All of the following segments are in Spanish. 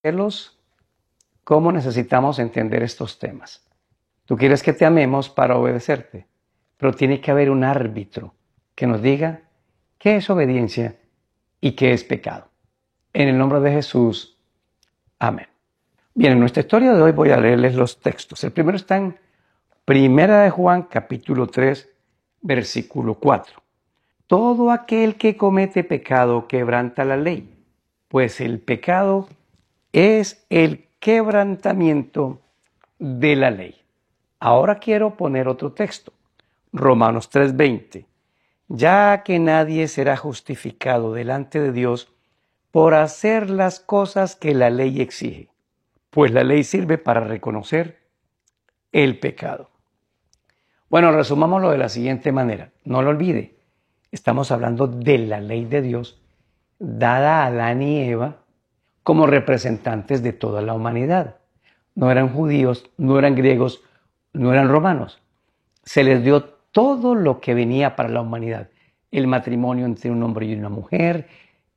¿Cómo necesitamos entender estos temas? Tú quieres que te amemos para obedecerte, pero tiene que haber un árbitro que nos diga qué es obediencia y qué es pecado. En el nombre de Jesús, amén. Bien, en nuestra historia de hoy voy a leerles los textos. El primero está en Primera de Juan, capítulo 3, versículo 4. Todo aquel que comete pecado quebranta la ley, pues el pecado es el quebrantamiento de la ley. Ahora quiero poner otro texto, Romanos 3:20. Ya que nadie será justificado delante de Dios por hacer las cosas que la ley exige, pues la ley sirve para reconocer el pecado. Bueno, resumámoslo de la siguiente manera. No lo olvide, estamos hablando de la ley de Dios dada a Adán y Eva como representantes de toda la humanidad. No eran judíos, no eran griegos, no eran romanos. Se les dio todo lo que venía para la humanidad. El matrimonio entre un hombre y una mujer,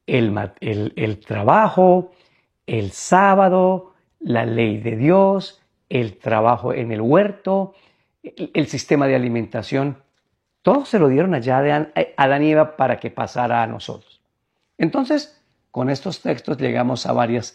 el trabajo, el sábado, la ley de Dios, el trabajo en el huerto, el sistema de alimentación. Todo se lo dieron allá a Adán y Eva para que pasara a nosotros. Entonces, con estos textos llegamos a varias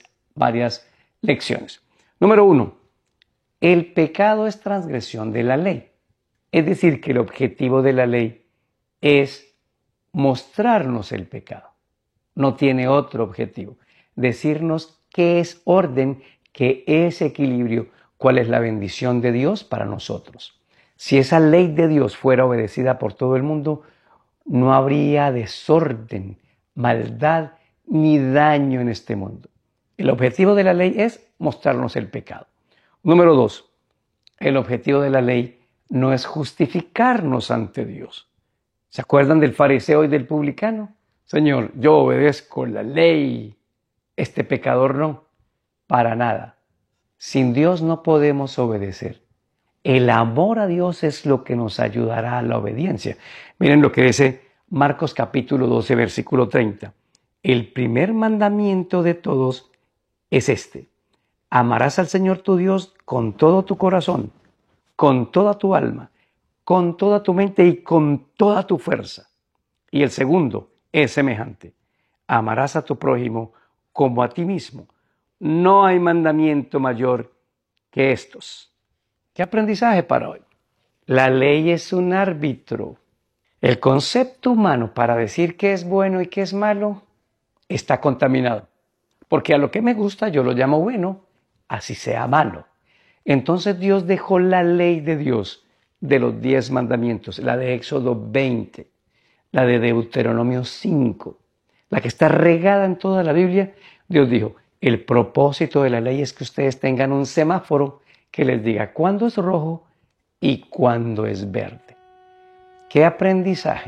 lecciones. Número 1. El pecado es transgresión de la ley. Es decir, que el objetivo de la ley es mostrarnos el pecado. No tiene otro objetivo. Decirnos qué es orden, qué es equilibrio, cuál es la bendición de Dios para nosotros. Si esa ley de Dios fuera obedecida por todo el mundo, no habría desorden, maldad ni daño en este mundo. El objetivo de la ley es mostrarnos el pecado. Número 2. El objetivo de la ley no es justificarnos ante Dios. ¿Se acuerdan del fariseo y del publicano? Señor, yo obedezco la ley. Este pecador no, para nada. Sin Dios no podemos obedecer. El amor a Dios es lo que nos ayudará a la obediencia. Miren lo que dice Marcos capítulo 12, versículo 30. El primer mandamiento de todos es este: amarás al Señor tu Dios con todo tu corazón, con toda tu alma, con toda tu mente y con toda tu fuerza. Y el segundo es semejante: amarás a tu prójimo como a ti mismo. No hay mandamiento mayor que estos. ¿Qué aprendizaje para hoy? La ley es un árbitro. El concepto humano para decir qué es bueno y qué es malo está contaminado. Porque a lo que me gusta yo lo llamo bueno, así sea malo. Entonces Dios dejó la ley de Dios de los 10 mandamientos, la de Éxodo 20, la de Deuteronomio 5, la que está regada en toda la Biblia. Dios dijo, el propósito de la ley es que ustedes tengan un semáforo que les diga cuándo es rojo y cuándo es verde. ¿Qué aprendizaje?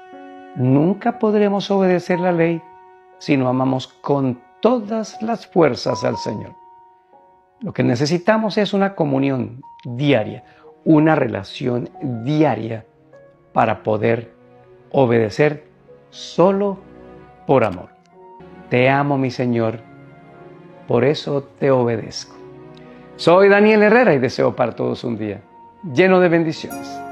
Nunca podremos obedecer la ley si no amamos con todas las fuerzas al Señor. Lo que necesitamos es una comunión diaria, una relación diaria para poder obedecer solo por amor. Te amo, mi Señor, por eso te obedezco. Soy Daniel Herrera y deseo para todos un día lleno de bendiciones.